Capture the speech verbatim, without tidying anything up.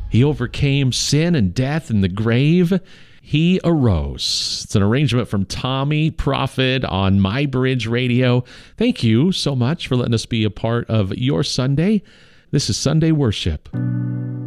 He overcame sin and death and the grave. He arose. It's an arrangement from Tommy Prophet on My Bridge Radio. Thank you so much for letting us be a part of your Sunday. This is Sunday Worship.